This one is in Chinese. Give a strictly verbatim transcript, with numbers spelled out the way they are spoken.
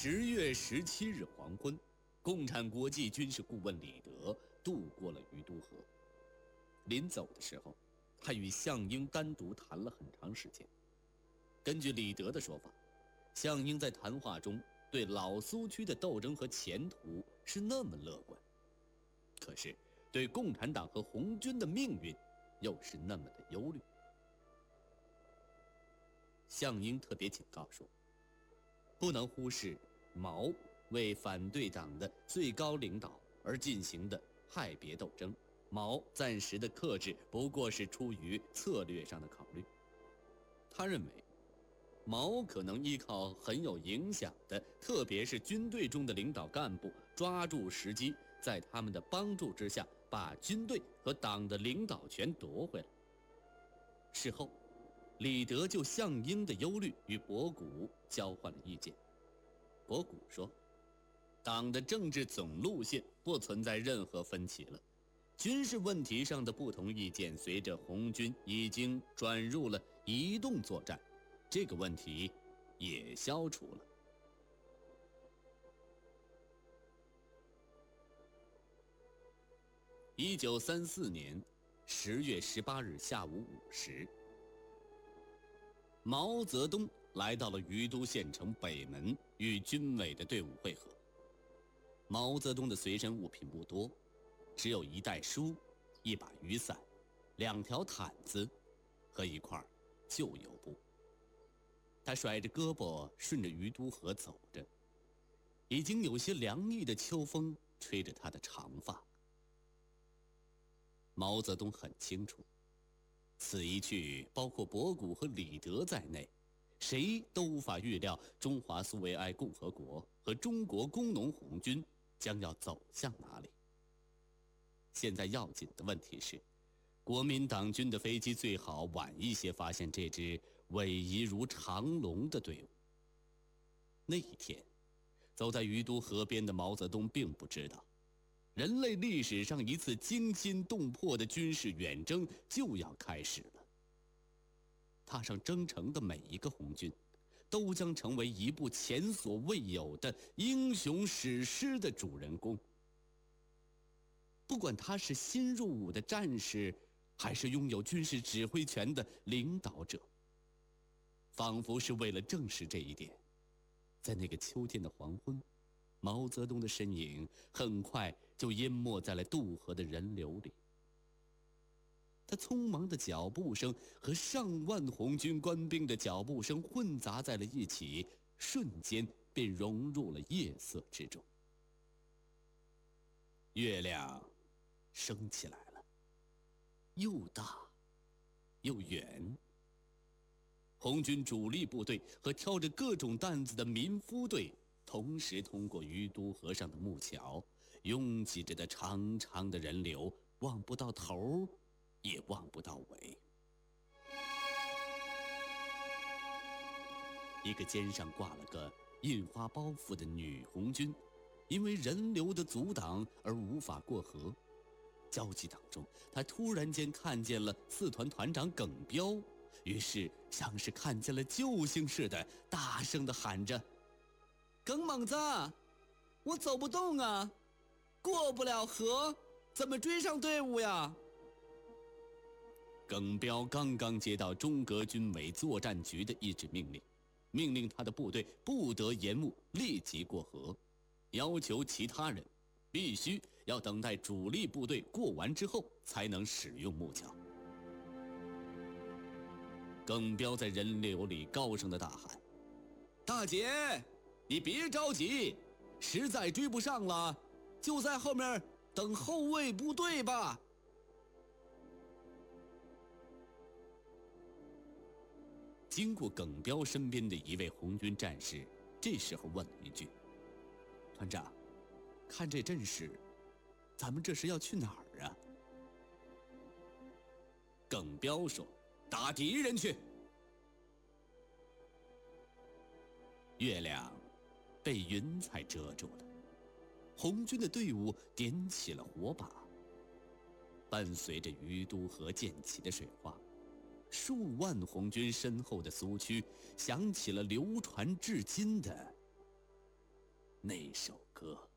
十月十七日黄昏，共产国际军事顾问李德渡过了于都河。临走的时候，他与项英单独谈了很长时间。根据李德的说法，项英在谈话中对老苏区的斗争和前途是那么乐观，可是对共产党和红军的命运又是那么的忧虑。项英特别警告说，不能忽视毛为反对党的最高领导而进行的派别斗争，毛暂时的克制不过是出于策略上的考虑。他认为毛可能依靠很有影响的特别是军队中的领导干部，抓住时机，在他们的帮助之下把军队和党的领导权夺回来。事后李德就项英的忧虑与博古交换了意见。博古说，党的政治总路线不存在任何分歧了，军事问题上的不同意见随着红军已经转入了移动作战，这个问题也消除了。一九三四年十月十八日下午五时，毛泽东来到了于都县城北门，与军委的队伍会合。毛泽东的随身物品不多，只有一袋书、一把雨伞、两条毯子和一块旧油布。他甩着胳膊顺着于都河走着，已经有些凉意的秋风吹着他的长发。毛泽东很清楚，此一去，包括博古和李德在内，谁都无法预料中华苏维埃共和国和中国工农红军将要走向哪里。现在要紧的问题是，国民党军的飞机最好晚一些发现这支逶迤如长龙的队伍。那一天，走在于都河边的毛泽东并不知道，人类历史上一次惊心动魄的军事远征就要开始了。踏上征程的每一个红军，都将成为一部前所未有的英雄史诗的主人公。不管他是新入伍的战士，还是拥有军事指挥权的领导者，仿佛是为了证实这一点，在那个秋天的黄昏，毛泽东的身影很快就淹没在了渡河的人流里。他匆忙的脚步声和上万红军官兵的脚步声混杂在了一起，瞬间便融入了夜色之中。月亮升起来了，又大又圆。红军主力部队和挑着各种担子的民夫队同时通过于都河上的木桥，拥挤着的长长的人流，望不到头也望不到尾。一个肩上挂了个印花包袱的女红军，因为人流的阻挡而无法过河。焦急当中，他突然间看见了四团团长耿彪，于是像是看见了救星似的，大声地喊着，耿猛子，我走不动啊，过不了河，怎么追上队伍呀？耿彪刚刚接到中革军委作战局的一纸命令，命令他的部队不得延误，立即过河，要求其他人必须要等待主力部队过完之后才能使用木桥。耿彪在人流里高声的大喊，大姐，你别着急，实在追不上了，就在后面等后卫部队吧。经过耿彪身边的一位红军战士这时候问了一句，团长，看这阵势，咱们这是要去哪儿啊？耿彪说，打敌人去。月亮被云彩遮住了，红军的队伍点起了火把，伴随着于都河溅起的水花，数万红军身后的苏区响起了流传至今的那首歌。